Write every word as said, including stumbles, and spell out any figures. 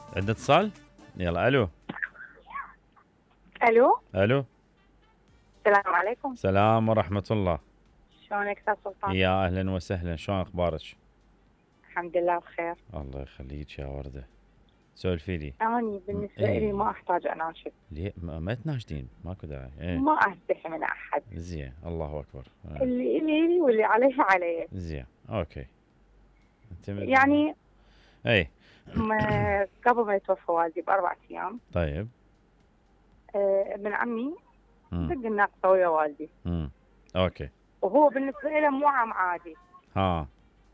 عندنا اتصال. يلا الو. الو. الو. السلام عليكم. سلام ورحمة الله. شلونك استاذ سلطان؟ يا اهلا وسهلا، شلون اخبارك؟ الحمد لله بخير. الله يخليك يا وردة، سولفي لي. اني م- بالنسبه لي اي ما احتاج اناشد. ليه ما, ما تناشدين؟ ماكو داعي. ايه ما استحي من احد. زين، الله اكبر. آه. اللي الي لي واللي عليه عليه. زين اوكي. انت من... يعني اي ما قبل ما يتوفى والدي باربع ايام، طيب. آه، ابن عمي امم دق الناقصه ويا والدي، امم اوكي. وهو بالنسبه له مو عام عادي. ها